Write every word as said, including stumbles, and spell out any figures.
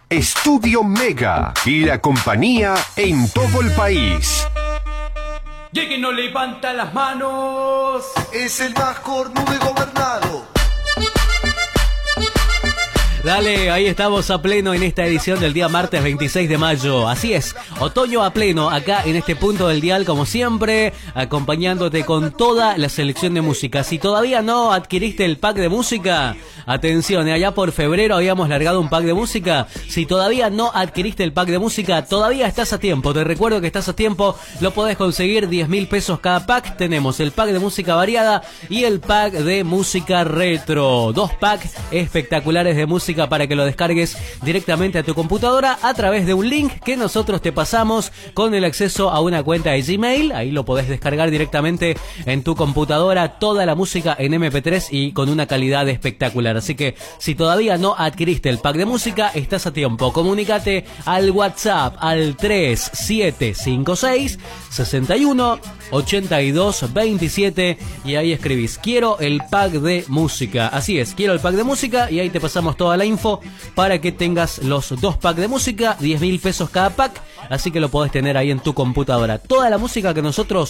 Estudio Mega y la compañía en todo el país. Y el que no levanta las manos es el más cornudo y gobernado. Dale, ahí estamos a pleno en esta edición del día martes veintiséis de mayo. Así es, otoño a pleno, acá en este punto del dial, como siempre, acompañándote con toda la selección de música. Si todavía no adquiriste el pack de música, atención, allá por febrero habíamos largado un pack de música. Si todavía no adquiriste el pack de música, todavía estás a tiempo. Te recuerdo que estás a tiempo, lo podés conseguir diez mil pesos cada pack. Tenemos el pack de música variada y el pack de música retro. Dos packs espectaculares de música para que lo descargues directamente a tu computadora a través de un link que nosotros te pasamos con el acceso a una cuenta de Gmail. Ahí lo podés descargar directamente en tu computadora, toda la música en eme pe tres y con una calidad espectacular. Así que si todavía no adquiriste el pack de música, estás a tiempo. Comunícate al WhatsApp al tres siete cinco seis, seis uno, ocho dos dos siete y ahí escribís: quiero el pack de música. Así es, quiero el pack de música, y ahí te pasamos toda la info para que tengas los dos packs de música, diez mil pesos cada pack, así que lo podés tener ahí en tu computadora. Toda la música que nosotros